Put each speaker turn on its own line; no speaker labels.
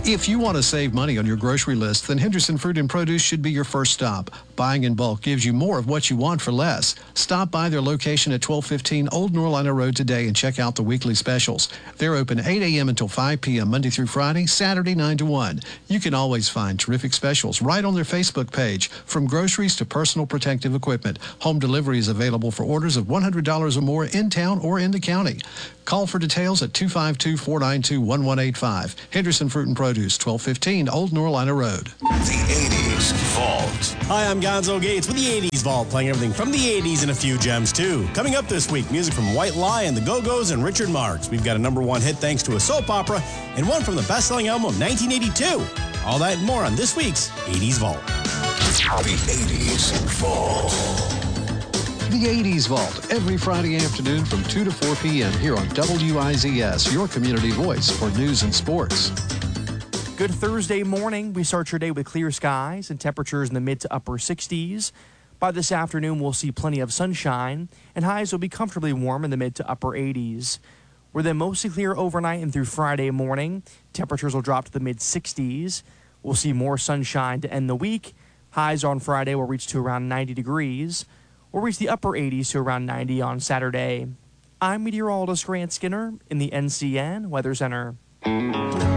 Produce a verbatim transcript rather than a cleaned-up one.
If you want to save money on your grocery list, then Henderson Fruit and Produce should be your first stop. Buying in bulk gives you more of what you want for less. Stop by their location at twelve fifteen Old Norlina Road today and check out the weekly specials. They're open eight a.m. until five p.m. Monday through Friday, Saturday nine to one. You can always find terrific specials right on their Facebook page. From groceries to personal protective equipment, home delivery is available for orders of one hundred dollars or more in town or in the county. Call for details at two five two, four nine two, one one eight five. Henderson Fruit and Produce, twelve fifteen Old Norlina Road.
The eighties Vault.
Hi, I'm Gonzo Gates with the eighties Vault, playing everything from the eighties and a few gems, too. Coming up this week, music from White Lie, the Go-Go's, and Richard Marx. We've got a number one hit thanks to a soap opera, and one from the best-selling album of nineteen eighty-two. All that and more on this week's eighties Vault.
The eighties Vault.
The eighties Vault, every Friday afternoon from two to four p.m. here on W I Z S, your community voice for news and sports.
Good Thursday morning. We start your day with clear skies and temperatures in the mid to upper sixties. By this afternoon, we'll see plenty of sunshine, and highs will be comfortably warm in the mid to upper eighties. We're then mostly clear overnight and through Friday morning. Temperatures will drop to the mid sixties. We'll see more sunshine to end the week. Highs on Friday will reach to around ninety degrees. We'll reach the upper eighties to around ninety on Saturday. I'm meteorologist Grant Skinner in the N C N Weather Center.